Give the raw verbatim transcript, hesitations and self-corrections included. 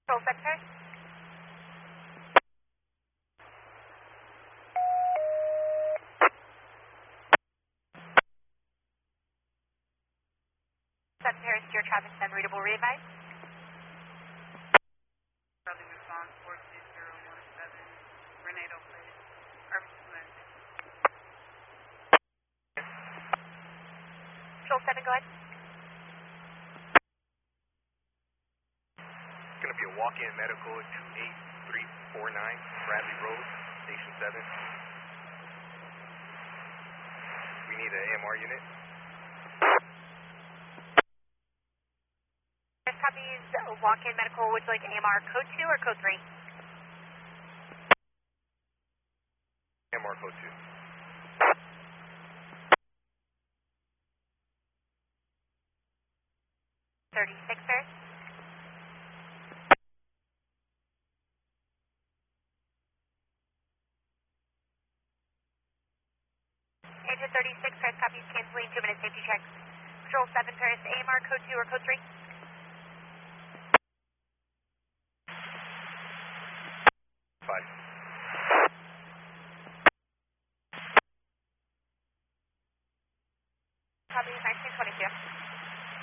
Control seven, Paris. seven Paris, your traffic is unreadable, re-advise. Southern response four two zero one seven, Renato Place, Irvington Landing. Control seven, go ahead. It's going to be a walk-in medical at two eight three four nine Bradley Road, Station seven. We need an A M R unit. This copies walk-in medical. Would you like A M R code two or code three? A M R code two. thirty-six, Paris. Agent thirty-six, Paris copies canceling two minute safety check. Control seven, Paris, A M R code two or code three?